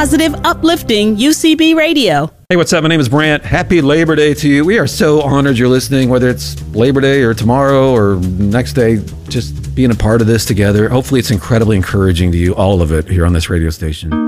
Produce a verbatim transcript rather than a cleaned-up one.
positive, uplifting U C B radio. Hey, what's up? My name is Brant. Happy Labor Day to you. We are so honored you're listening, whether it's Labor Day or tomorrow or next day, just being a part of this together. Hopefully it's incredibly encouraging to you, all of it, here on this radio station.